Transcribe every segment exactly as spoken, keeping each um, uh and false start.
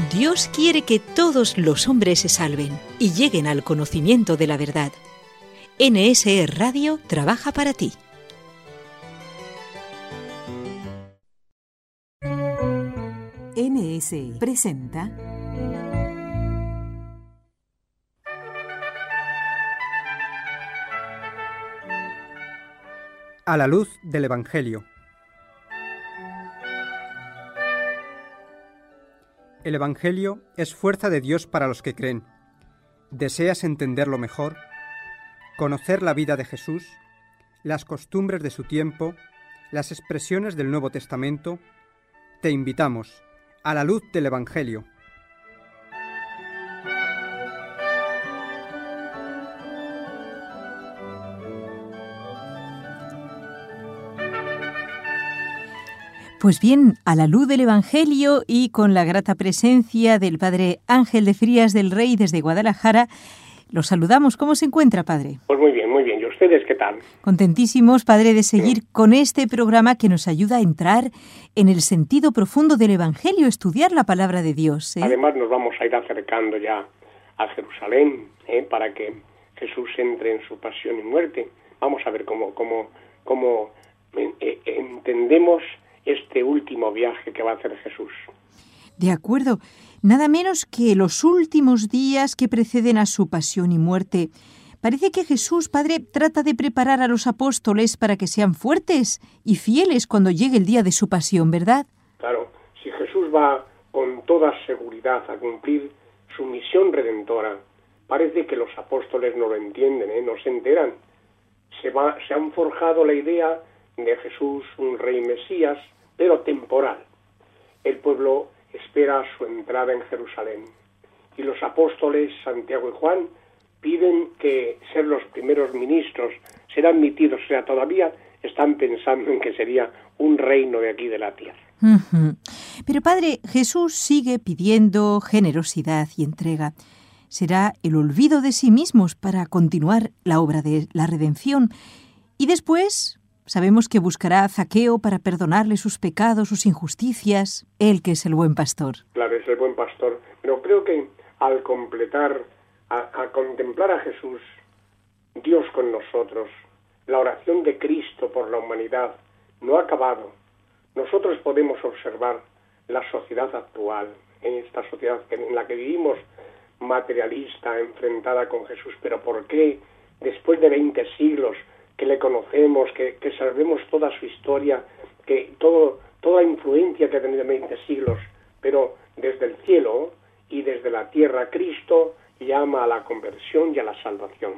Dios quiere que todos los hombres se salven y lleguen al conocimiento de la verdad. N S E Radio trabaja para ti. N S E presenta A la luz del Evangelio. El Evangelio es fuerza de Dios para los que creen. ¿Deseas entenderlo mejor? Conocer la vida de Jesús, las costumbres de su tiempo, las expresiones del Nuevo Testamento. Te invitamos a la luz del Evangelio. Pues bien, a la luz del Evangelio y con la grata presencia del Padre Ángel de Frías del Rey desde Guadalajara, los saludamos. ¿Cómo se encuentra, Padre? Pues muy bien, muy bien. ¿Y ustedes qué tal? Contentísimos, Padre, de seguir sí. con este programa que nos ayuda a entrar en el sentido profundo del Evangelio, estudiar la palabra de Dios. ¿eh? Además, nos vamos a ir acercando ya a Jerusalén, ¿eh? para que Jesús entre en su pasión y muerte. Vamos a ver cómo, cómo, cómo eh, entendemos este último viaje que va a hacer Jesús. De acuerdo. Nada menos que los últimos días que preceden a su pasión y muerte. Parece que Jesús, Padre, trata de preparar a los apóstoles para que sean fuertes y fieles cuando llegue el día de su pasión, ¿verdad? Claro, si Jesús va con toda seguridad a cumplir su misión redentora, parece que los apóstoles no lo entienden, ¿eh? no se enteran. Se, va, se han forjado la idea de Jesús, un rey Mesías, pero temporal. El pueblo espera su entrada en Jerusalén. Y los apóstoles, Santiago y Juan, piden que ser los primeros ministros, ser admitidos, o sea, todavía están pensando en que sería un reino de aquí de la tierra. Uh-huh. Pero Padre, Jesús sigue pidiendo generosidad y entrega. Será el olvido de sí mismos para continuar la obra de la redención. Y después sabemos que buscará a Zaqueo para perdonarle sus pecados, sus injusticias, él que es el buen pastor. Claro, es el buen pastor. Pero creo que al completar, a, a contemplar a Jesús, Dios con nosotros, la oración de Cristo por la humanidad no ha acabado. Nosotros podemos observar la sociedad actual, en esta sociedad en la que vivimos, materialista, enfrentada con Jesús. ¿Pero por qué, después de veinte siglos, que le conocemos, que, que sabemos toda su historia, que todo, toda influencia que ha tenido en veinte siglos, pero desde el cielo y desde la tierra, Cristo llama a la conversión y a la salvación?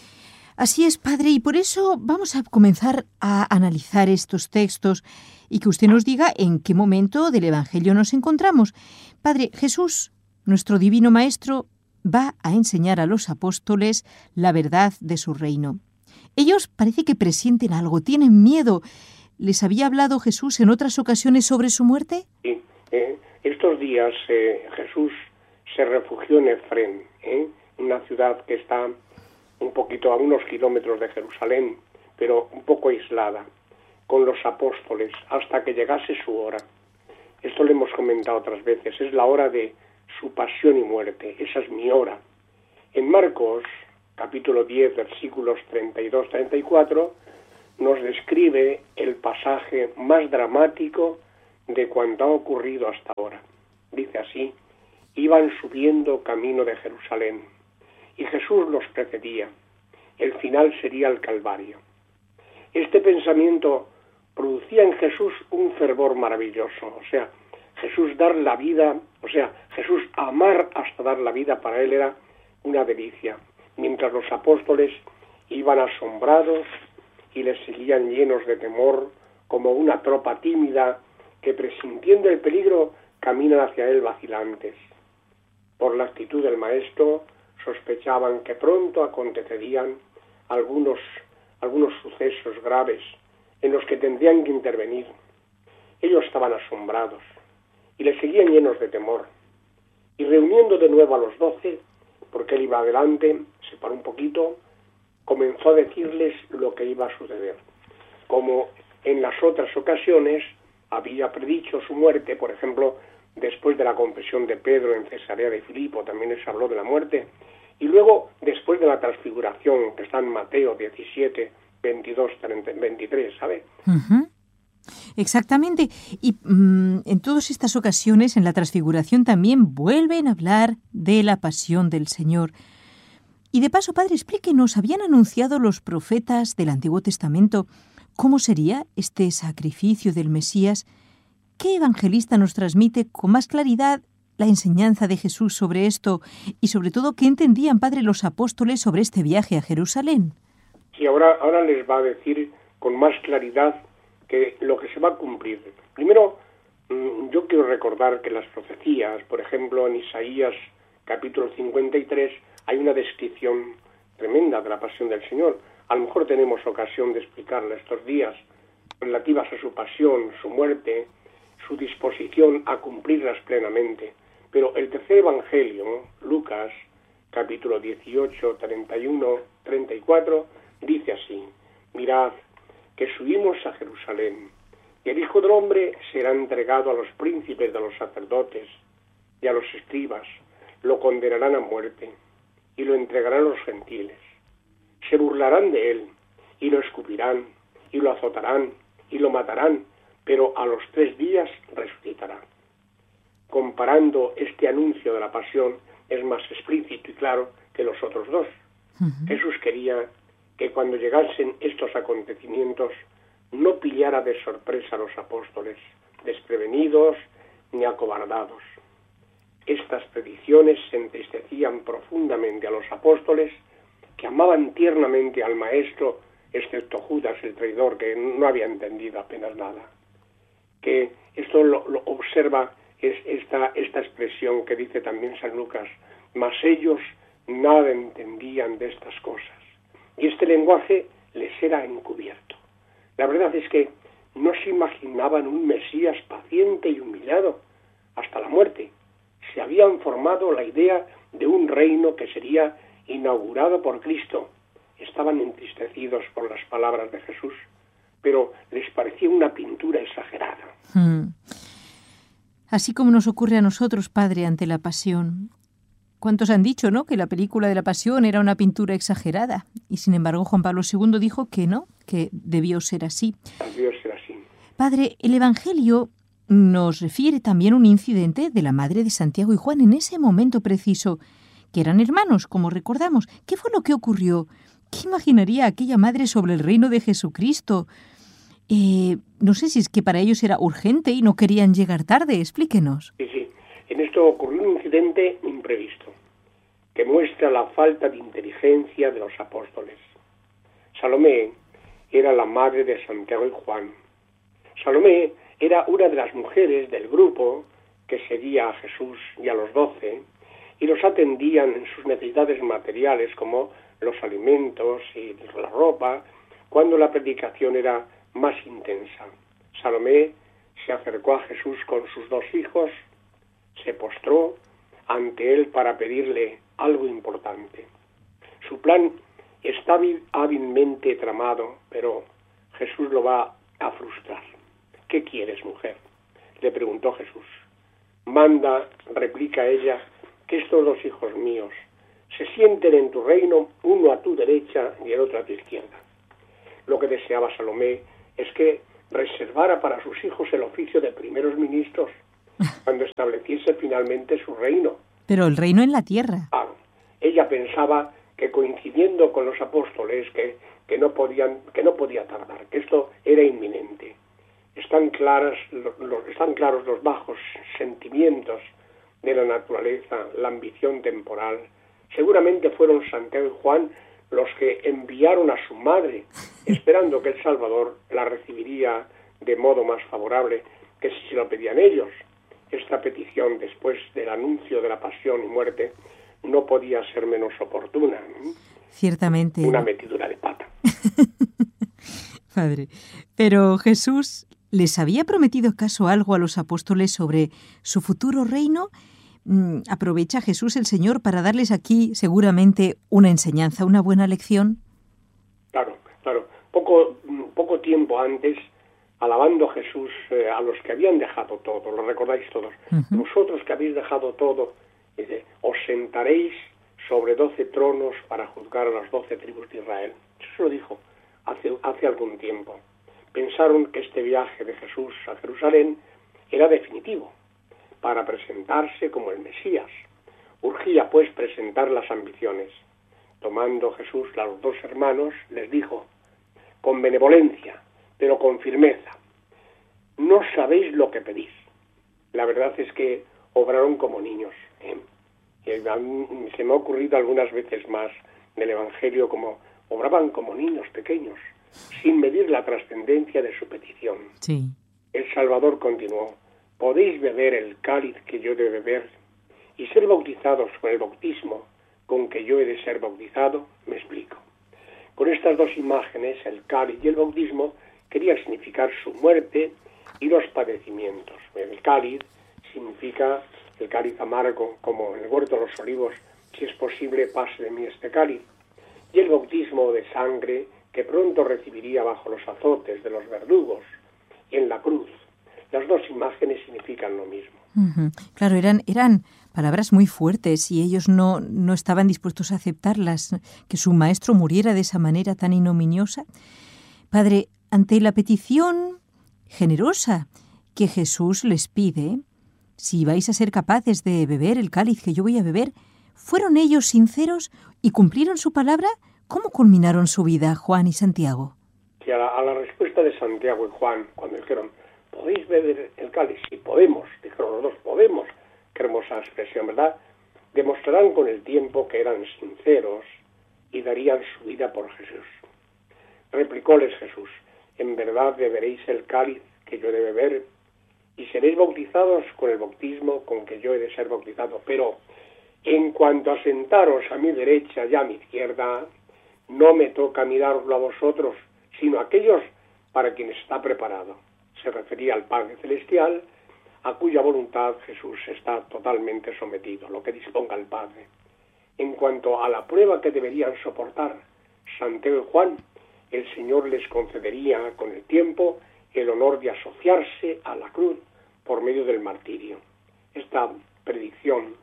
Así es, Padre, y por eso vamos a comenzar a analizar estos textos y que usted nos diga en qué momento del Evangelio nos encontramos. Padre, Jesús, nuestro divino Maestro, va a enseñar a los apóstoles la verdad de su reino. Ellos parece que presienten algo, tienen miedo. ¿Les había hablado Jesús en otras ocasiones sobre su muerte? Sí, eh, estos días eh, Jesús se refugió en Efrén, ¿eh? una ciudad que está un poquito a unos kilómetros de Jerusalén, pero un poco aislada, con los apóstoles, hasta que llegase su hora. Esto lo hemos comentado otras veces, es la hora de su pasión y muerte, esa es mi hora. En Marcos, capítulo diez, versículos treinta y dos a treinta y cuatro, nos describe el pasaje más dramático de cuanto ha ocurrido hasta ahora. Dice así: iban subiendo camino de Jerusalén, y Jesús los precedía. El final sería el Calvario. Este pensamiento producía en Jesús un fervor maravilloso, o sea, Jesús dar la vida, o sea, Jesús amar hasta dar la vida, para él era una delicia. Mientras los apóstoles iban asombrados y les seguían llenos de temor, como una tropa tímida que, presintiendo el peligro, caminan hacia él vacilantes. Por la actitud del Maestro, sospechaban que pronto acontecerían algunos, algunos sucesos graves en los que tendrían que intervenir. Ellos estaban asombrados y le seguían llenos de temor. Y reuniendo de nuevo a los doce, porque él iba adelante, se paró un poquito, comenzó a decirles lo que iba a suceder. Como en las otras ocasiones había predicho su muerte, por ejemplo, después de la confesión de Pedro en Cesarea de Filipo, también les habló de la muerte, y luego después de la transfiguración, que está en Mateo diecisiete, veintidós, treinta, veintitrés, ¿sabe? Uh-huh. Exactamente. Y mmm, en todas estas ocasiones, en la transfiguración también vuelven a hablar de la pasión del Señor. Y de paso, Padre, explíquenos, ¿habían anunciado los profetas del Antiguo Testamento cómo sería este sacrificio del Mesías? ¿Qué evangelista nos transmite con más claridad la enseñanza de Jesús sobre esto? Y sobre todo, ¿qué entendían, Padre, los apóstoles sobre este viaje a Jerusalén? Sí, ahora, ahora les va a decir con más claridad que lo que se va a cumplir. Primero, yo quiero recordar que las profecías, por ejemplo, en Isaías capítulo cincuenta y tres, hay una descripción tremenda de la pasión del Señor. A lo mejor tenemos ocasión de explicarla estos días, relativas a su pasión, su muerte, su disposición a cumplirlas plenamente. Pero el tercer evangelio, Lucas, capítulo dieciocho, treinta y uno, treinta y cuatro, dice así: mirad, que subimos a Jerusalén, y el Hijo del Hombre será entregado a los príncipes de los sacerdotes y a los escribas, lo condenarán a muerte, y lo entregarán a los gentiles. Se burlarán de él, y lo escupirán, y lo azotarán, y lo matarán, pero a los tres días resucitará. Comparando este anuncio de la pasión, es más explícito y claro que los otros dos. Uh-huh. Jesús quería que cuando llegasen estos acontecimientos no pillara de sorpresa a los apóstoles, desprevenidos ni acobardados. Estas predicciones se entristecían profundamente a los apóstoles, que amaban tiernamente al Maestro, excepto Judas el traidor, que no había entendido apenas nada. Que esto lo, lo observa es esta, esta expresión que dice también San Lucas: mas ellos nada entendían de estas cosas, y este lenguaje les era encubierto. La verdad es que no se imaginaban un Mesías paciente y humillado hasta la muerte. Se habían formado la idea de un reino que sería inaugurado por Cristo. Estaban entristecidos por las palabras de Jesús, pero les parecía una pintura exagerada. Hmm. Así como nos ocurre a nosotros, Padre, ante la pasión. ¿Cuántos han dicho, no?, que la película de la Pasión era una pintura exagerada? Y sin embargo, Juan Pablo segundo dijo que no, que debió ser así. Debió ser así. Padre, el Evangelio nos refiere también un incidente de la madre de Santiago y Juan en ese momento preciso, que eran hermanos, como recordamos. ¿Qué fue lo que ocurrió? ¿Qué imaginaría aquella madre sobre el reino de Jesucristo? Eh, no sé si es que para ellos era urgente y no querían llegar tarde. Explíquenos. Sí, sí. En esto ocurrió un incidente imprevisto, que muestra la falta de inteligencia de los apóstoles. Salomé era la madre de Santiago y Juan. Salomé era una de las mujeres del grupo que seguía a Jesús y a los doce, y los atendían en sus necesidades materiales, como los alimentos y la ropa, cuando la predicación era más intensa. Salomé se acercó a Jesús con sus dos hijos, se postró ante él para pedirle algo importante. Su plan está hábilmente tramado, pero Jesús lo va a frustrar. ¿Qué quieres, mujer?, le preguntó Jesús. Manda, replica ella, que estos dos hijos míos se sienten en tu reino, uno a tu derecha y el otro a tu izquierda. Lo que deseaba Salomé es que reservara para sus hijos el oficio de primeros ministros cuando estableciese finalmente su reino. Pero el reino en la tierra. Ah, ella pensaba que coincidiendo con los apóstoles que, que, no podían, que no podía tardar, que esto era inminente. Están, claras, los, están claros los bajos sentimientos de la naturaleza, la ambición temporal. Seguramente fueron Santiago y Juan los que enviaron a su madre, esperando que el Salvador la recibiría de modo más favorable que si se lo pedían ellos. Esta petición, después del anuncio de la pasión y muerte, no podía ser menos oportuna. Ciertamente. Una metidura de pata. Padre, pero Jesús, ¿les había prometido acaso algo a los apóstoles sobre su futuro reino? ¿Aprovecha Jesús el Señor para darles aquí seguramente una enseñanza, una buena lección? Claro, claro. Poco, poco tiempo antes alabando Jesús eh, a los que habían dejado todo, lo recordáis todos. Uh-huh. Vosotros que habéis dejado todo, dice, os sentaréis sobre doce tronos para juzgar a las doce tribus de Israel. Eso lo dijo hace, hace algún tiempo. Pensaron que este viaje de Jesús a Jerusalén era definitivo, para presentarse como el Mesías. Urgía, pues, presentar las ambiciones. Tomando Jesús a los dos hermanos, les dijo, con benevolencia, pero con firmeza, no sabéis lo que pedís. La verdad es que obraron como niños, ¿eh? Y a mí se me ha ocurrido algunas veces más del Evangelio como obraban como niños pequeños, sin medir la trascendencia de su petición. Sí. El Salvador continuó, podéis beber el cáliz que yo he de beber y ser bautizados con el bautismo con que yo he de ser bautizado. Me explico. Con estas dos imágenes, el cáliz y el bautismo, querían significar su muerte y los padecimientos. El cáliz significa el cáliz amargo, como en el huerto de los olivos, si es posible, pase de mí este cáliz. Y el bautismo de sangre, que pronto recibiría bajo los azotes de los verdugos y en la cruz. Las dos imágenes significan lo mismo. Uh-huh. Claro, eran, eran palabras muy fuertes y ellos no, no estaban dispuestos a aceptarlas, que su maestro muriera de esa manera tan ignominiosa. Padre, ante la petición generosa que Jesús les pide, si vais a ser capaces de beber el cáliz que yo voy a beber, ¿fueron ellos sinceros y cumplieron su palabra? ¿Cómo culminaron su vida, Juan y Santiago? Sí, a la, a la respuesta de Santiago y Juan, cuando dijeron, ¿podéis beber el cáliz? Sí, podemos, dijeron los dos, podemos. Qué hermosa expresión, ¿verdad? Demostrarán con el tiempo que eran sinceros y darían su vida por Jesús. Replicóles Jesús, en verdad beberéis el cáliz que yo he de beber y seréis bautizados con el bautismo con que yo he de ser bautizado. Pero en cuanto a sentaros a mi derecha y a mi izquierda, no me toca mirarlo a vosotros, sino a aquellos para quienes está preparado. Se refería al Padre Celestial, a cuya voluntad Jesús está totalmente sometido, lo que disponga el Padre. En cuanto a la prueba que deberían soportar Santiago y Juan, el Señor les concedería con el tiempo el honor de asociarse a la cruz por medio del martirio. Esta predicción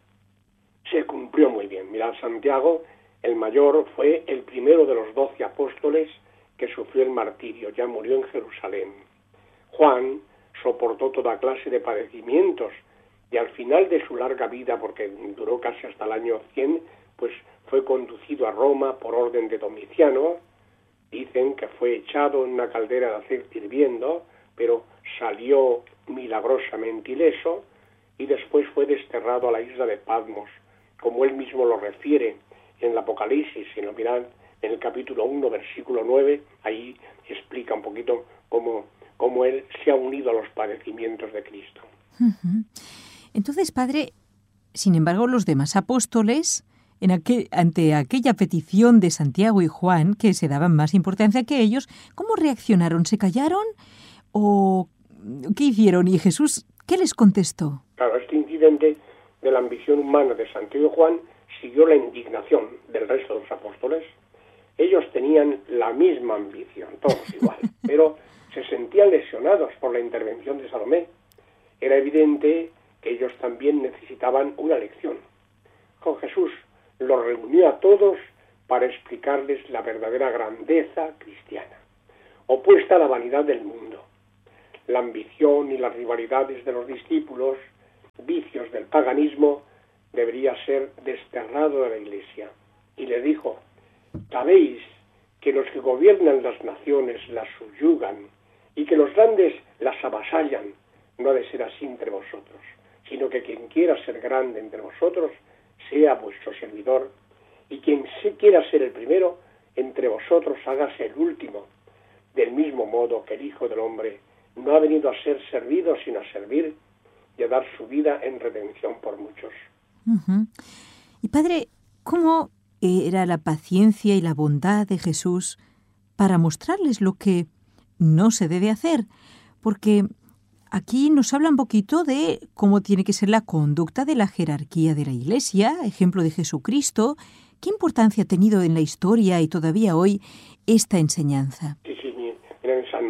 se cumplió muy bien. Mirad, Santiago, el mayor, fue el primero de los doce apóstoles que sufrió el martirio, ya murió en Jerusalén. Juan soportó toda clase de padecimientos y al final de su larga vida, porque duró casi hasta el año cien, pues fue conducido a Roma por orden de Domiciano. Dicen que fue echado en una caldera de aceite hirviendo, pero salió milagrosamente ileso y después fue desterrado a la isla de Patmos, como él mismo lo refiere en el Apocalipsis. Si lo miran en el capítulo uno, versículo nueve, ahí explica un poquito cómo, cómo él se ha unido a los padecimientos de Cristo. Uh-huh. Entonces, Padre, sin embargo, los demás apóstoles, en aquel, ante aquella petición de Santiago y Juan, que se daban más importancia que ellos, ¿cómo reaccionaron? ¿Se callaron? ¿O qué hicieron? ¿Y Jesús qué les contestó? Claro, este incidente de la ambición humana de Santiago y Juan siguió la indignación del resto de los apóstoles. Ellos tenían la misma ambición, todos igual, pero se sentían lesionados por la intervención de Salomé. Era evidente que ellos también necesitaban una lección. Con Jesús los reunió a todos para explicarles la verdadera grandeza cristiana, opuesta a la vanidad del mundo. La ambición y las rivalidades de los discípulos, vicios del paganismo, debería ser desterrado de la Iglesia. Y le dijo, sabéis que los que gobiernan las naciones las subyugan y que los grandes las avasallan. No ha de ser así entre vosotros, sino que quien quiera ser grande entre vosotros sea vuestro servidor, y quien sí quiera ser el primero entre vosotros hágase el último. Del mismo modo que el Hijo del Hombre no ha venido a ser servido, sino a servir y a dar su vida en redención por muchos. Uh-huh. Y Padre, ¿cómo era la paciencia y la bondad de Jesús para mostrarles lo que no se debe hacer? Porque aquí nos habla un poquito de cómo tiene que ser la conducta de la jerarquía de la Iglesia, ejemplo de Jesucristo. ¿Qué importancia ha tenido en la historia y todavía hoy esta enseñanza? Sí, sí, en San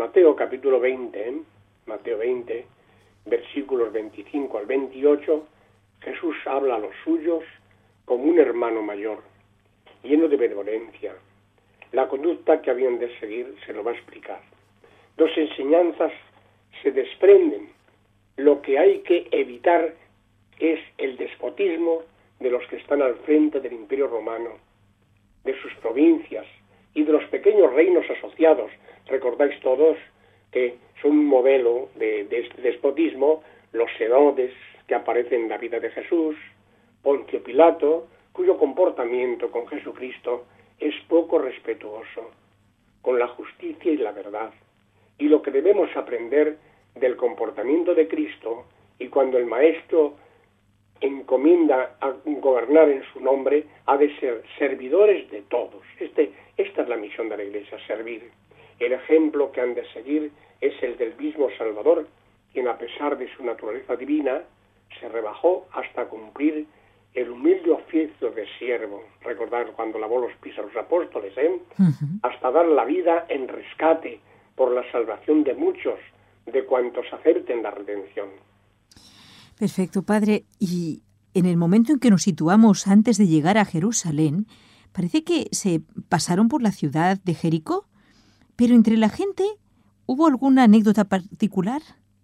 Mateo capítulo veinte, ¿eh? Mateo veinte, versículos veinticinco al veintiocho, Jesús habla a los suyos como un hermano mayor, lleno de benevolencia. La conducta que habían de seguir se lo va a explicar. Dos enseñanzas se desprenden. Lo que hay que evitar es el despotismo de los que están al frente del Imperio Romano, de sus provincias y de los pequeños reinos asociados. Recordáis todos que son un modelo de, de este despotismo los Herodes que aparecen en la vida de Jesús, Poncio Pilato, cuyo comportamiento con Jesucristo es poco respetuoso con la justicia y la verdad. Y lo que debemos aprender del comportamiento de Cristo, y cuando el Maestro encomienda a gobernar en su nombre, ha de ser servidores de todos. Este, esta es la misión de la Iglesia, servir. El ejemplo que han de seguir es el del mismo Salvador, quien a pesar de su naturaleza divina, se rebajó hasta cumplir el humilde oficio de siervo. Recordar cuando lavó los pies a los apóstoles, ¿eh? Uh-huh. Hasta dar la vida en rescate por la salvación de muchos, de cuantos acepten la redención. Perfecto, Padre. Y en el momento en que nos situamos antes de llegar a Jerusalén, parece que se pasaron por la ciudad de Jericó, pero entre la gente, ¿hubo alguna anécdota particular?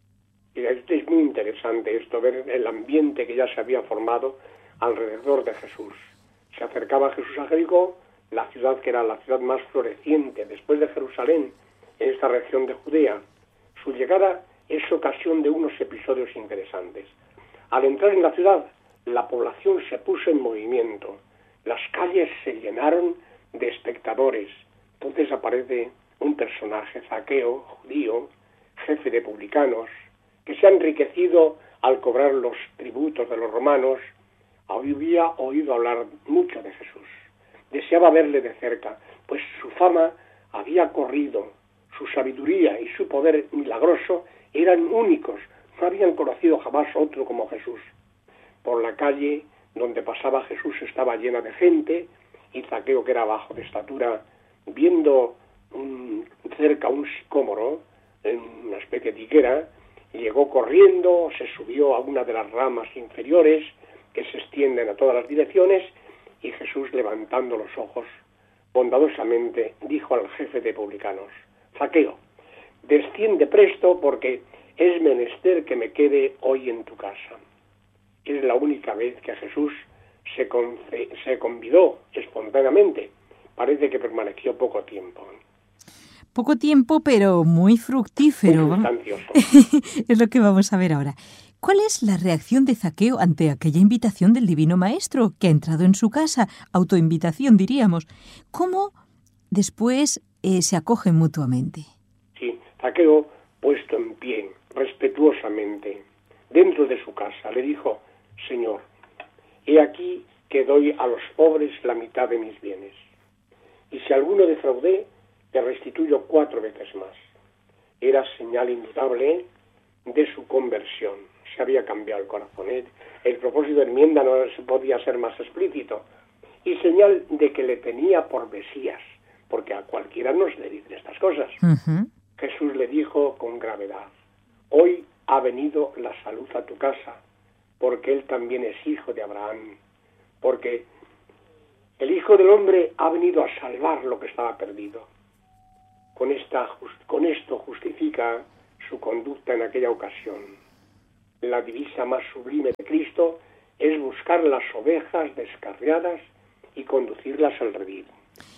Es muy interesante esto, ver el ambiente que ya se había formado alrededor de Jesús. Se acercaba Jesús a Jericó, la ciudad que era la ciudad más floreciente después de Jerusalén, en esta región de Judea. Su llegada es ocasión de unos episodios interesantes. Al entrar en la ciudad, la población se puso en movimiento. Las calles se llenaron de espectadores. Entonces aparece un personaje, Zaqueo, judío, jefe de publicanos, que se ha enriquecido al cobrar los tributos de los romanos. Había oído hablar mucho de Jesús. Deseaba verle de cerca, pues su fama había corrido, su sabiduría y su poder milagroso eran únicos. No habían conocido jamás otro como Jesús. Por la calle donde pasaba Jesús estaba llena de gente, y Zaqueo, que era bajo de estatura, viendo un, cerca un sicómoro, en una especie de higuera, llegó corriendo, se subió a una de las ramas inferiores que se extienden a todas las direcciones, y Jesús, levantando los ojos, bondadosamente dijo al jefe de publicanos: Zaqueo, desciende presto, porque es menester que me quede hoy en tu casa. Es la única vez que Jesús se, conce- se convidó espontáneamente. Parece que permaneció poco tiempo. Poco tiempo, pero muy fructífero. Muy sustancioso. Es lo que vamos a ver ahora. ¿Cuál es la reacción de Zaqueo ante aquella invitación del Divino Maestro que ha entrado en su casa? Autoinvitación, diríamos. ¿Cómo después eh, se acogen mutuamente? Sí, Zaqueo, puesto en pie, respetuosamente, dentro de su casa, le dijo: Señor, he aquí que doy a los pobres la mitad de mis bienes, y si alguno defraudé, te restituyo cuatro veces más. Era señal indudable de su conversión. Se había cambiado el corazón. El, el propósito de enmienda no se podía ser más explícito. Y señal de que le tenía por Mesías, porque a cualquiera no se le dicen estas cosas. Uh-huh. Jesús le dijo con gravedad: hoy ha venido la salud a tu casa, porque él también es hijo de Abraham, porque el Hijo del Hombre ha venido a salvar lo que estaba perdido. Con, esta, con esto justifica su conducta en aquella ocasión. La divisa más sublime de Cristo es buscar las ovejas descarriadas y conducirlas al redil.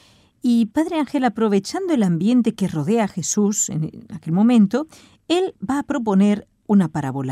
Y Padre Ángel, aprovechando el ambiente que rodea a Jesús en aquel momento, él va a proponer una parábola.